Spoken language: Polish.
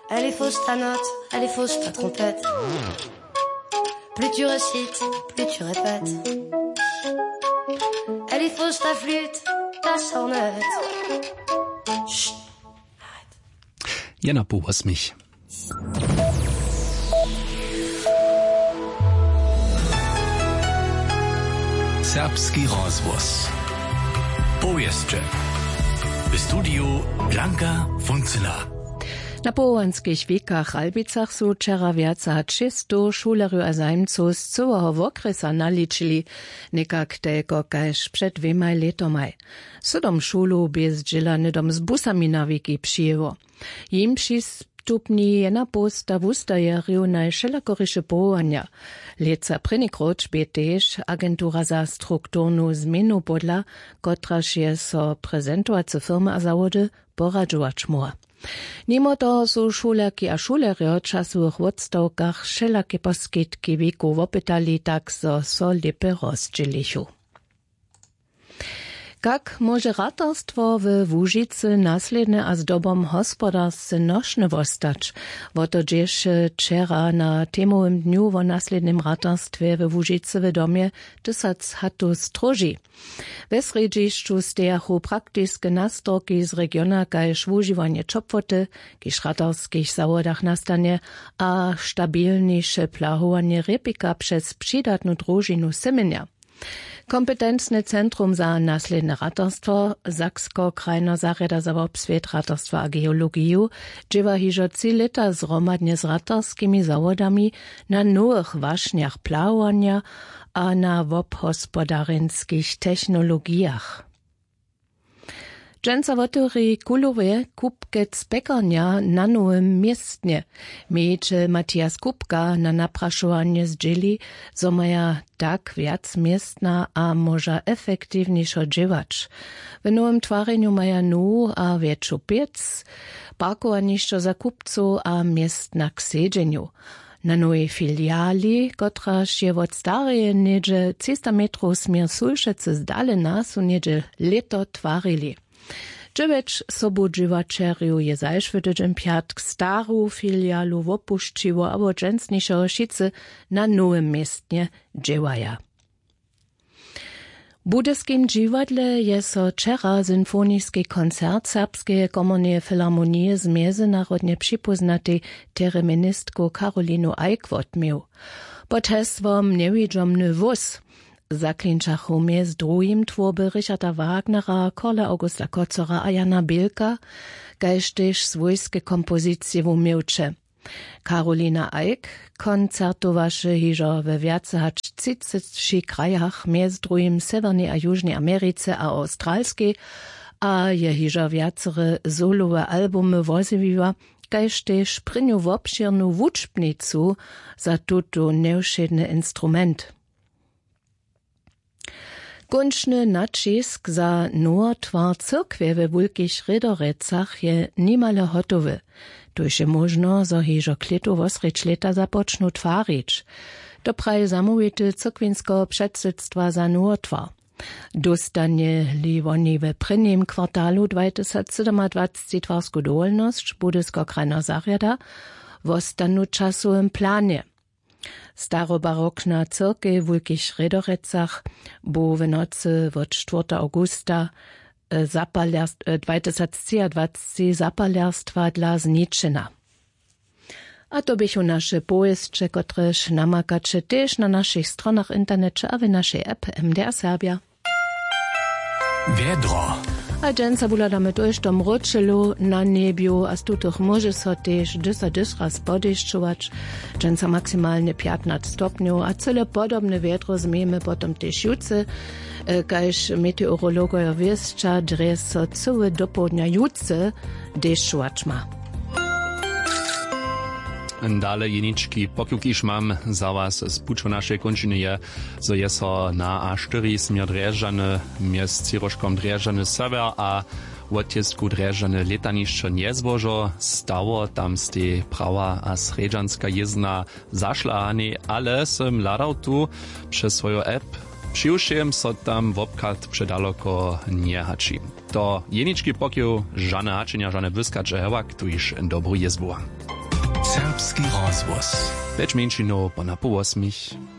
Elle est fausse ta note, elle est fausse ta trompette. Plus tu récites, plus tu répètes. Elle est fausse ta flûte, ta sornette. Chut, arrête. Jena powas mich. Serbski rozvoz. Powieszcze. W studiu Blanka Funzela. Na połanskich wiekach Albicach su wczera wiaca hat 600 šulerju a zajmców z całego okresu naliczyli, nekak tego kaž przed 2 letomaj. Sudom szulu bez dzielany dom z busami na wieki przyjeło. Jim przystupni jena posta wustajerju na szelakorische połania. Leca prenikrocz bietež agentura za strukturnu zmienu podla, kotraž je so prezentovace firmy a zawody poradžovač mora. Nimo to su šulerki a šulerjo v časových odstavkach všelaké poskytky wieku opytali, tak so lepe rozdzielichu. Kak może ratarstwo w Łužicy nasledne a zdobom hospodarsce nošne vostać? Woto dzież wczera na temowym dniu o naslednym ratarstwie w Łužicy w domie 1000 hatu stroži. We središću stejachu praktiske nastroki z regiona kaž wužiwanie čopvoty, kiž ratarskich zawodach nastanie, a stabilniejsze plahowanie repika przez przydatnu družinu semenja. Kompetentne Centrum za nasledne ratarstwo, Saksko-Krajna Zarjada za obsvět ratarstwa a geologiju, dževa hižo 3 leta zromadnie z ratarskimi zawodami na nowych wašniach plahovania a na obhospodarinskich technologijach. Dżęca wotori kulové kupkec pekarnia na nowym miestnie. Miejcze Matthias Kupka na napraszovanie zdjeli, zo maja tak viac miestna a moža efektivniejszo dževač. W nowym twareniu maja nu a wieczu piec, parkowanišćo za kupcu a miestna k sedženju. Na nowej filiali, kotraž je od stareje niedzie 300 metrów smier Sulšece zdalena, su niedzie leto twarili. 9 sobudživačerju je zajšvedečen pjatk staru filialu opuščivo, abo dženstniše Rošice na nowym miestnie dževaja. W Budyskim dżiwadle je so wczera symfoniski koncert Serbskeje komornej filharmonii z międzynarodnie przypoznatej tereministką Karolinu Eikwot miał. Pod hesłom Niewidomny wóz zaklinčachu mjez drugim tworby Richarda Wagnera, Korla Augusta Kocora a Jana Bilka, kaž tež svojske kompozicije wumiewcze. Karolina Eick koncertowaše hižo we viace hač 30 krajach, mjez drugim Severnej a Južnej Americe a Australskiej, a je hižo viacere solowe albumy woziwiła, kaž tež prinju wobširnu wučbnicu za tuto nevšedny instrument. Končny nacisk za nowotwar cyrkwie we Wulkich Rydorecach je nimale hotowy. Tuż je možno, zo hižo kletu wosreć leta započnu twarić. To praje zamówity cyrkwinsko předsydstwa za nowotwar. Dostanie li woni we prynnym kwartalu 2027 twarsku dowolność Budysko-Krajna Zarjada w ostanu czasowym planie. Starobarokna cyrkej w Wulkich Rydorecach bo w nocy od 4 augusta 2023 zapalerstwa dla zničena. A to bychu nasze pojezdcze, kotrež namakače tež na naszych stronach internecie a w naszej app MDR Serbia. Vedro. A dżęca bula damy dojść dom ročelu na nebiu, a z tutych może so tež dysa podešćovač. Dżęca maksymalnie 15 stopniu, a cyle podobne vedro zmiemy potom tež juce, kaž meteorologoja wieszcza, dre so całe dopołudnia juce dešćovač ma. Dale jenički pokiukiš mam za was spučo naše končiny je, zo je so na A4 smier Drježany mjez Ciroškom Drježany sever a odtisku Drježany letanišće njezbožo stało, tam ste prawa a sredžanska jezna zašlahani, ale sem ladał tu przez swoją app. Přiušiem so tam wobkat předaloko nie hači. To jenički pokiu žane hačenja, žane vyskače hevak, tu již dobru jezbu. Serbski rozhłos. Becz menšino, po na po 8.